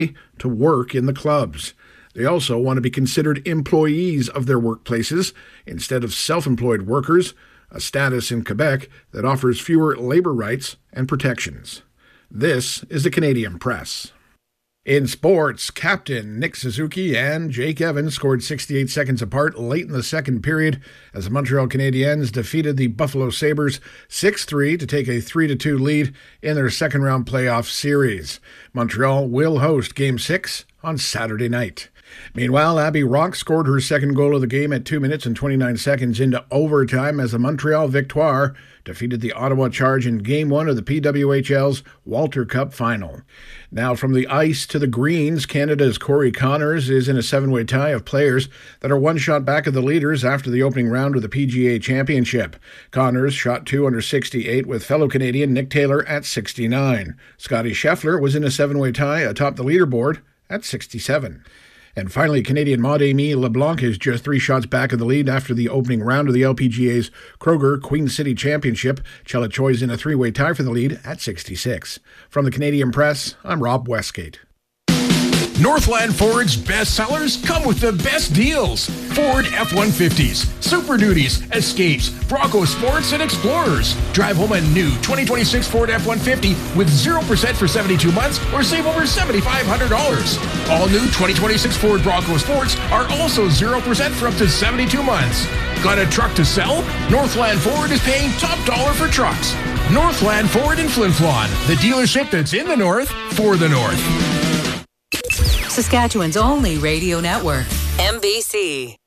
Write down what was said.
to work in the clubs. They also want to be considered employees of their workplaces instead of self-employed workers, a status in Quebec that offers fewer labor rights and protections. This is the Canadian Press. In sports, captain Nick Suzuki and Jake Evans scored 68 seconds apart late in the second period as the Montreal Canadiens defeated the Buffalo Sabres 6-3 to take a 3-2 lead in their second-round playoff series. Montreal will host Game 6 on Saturday night. Meanwhile, Abby Rock scored her second goal of the game at 2 minutes and 29 seconds into overtime as the Montreal Victoire defeated the Ottawa Charge in Game 1 of the PWHL's Walter Cup Final. Now from the ice to the greens, Canada's Corey Connors is in a seven-way tie of players that are one shot back of the leaders after the opening round of the PGA Championship. Connors shot 2 under 68 with fellow Canadian Nick Taylor at 69. Scotty Scheffler was in a seven-way tie atop the leaderboard at 67. And finally, Canadian Maud-Aimee LeBlanc is just 3 shots back of the lead after the opening round of the LPGA's Kroger Queen City Championship. Chella Choi's in a 3-way tie for the lead at 66. From the Canadian Press, I'm Rob Westgate. Northland Ford's best sellers come with the best deals. Ford F-150s, Super Duties, Escapes, Bronco Sports, and Explorers. Drive home a new 2026 Ford F-150 with 0% for 72 months or save over $7,500. All new 2026 Ford Bronco Sports are also 0% for up to 72 months. Got a truck to sell? Northland Ford is paying top dollar for trucks. Northland Ford in Flin Flon, the dealership that's in the North for the North. Saskatchewan's only radio network, MBC.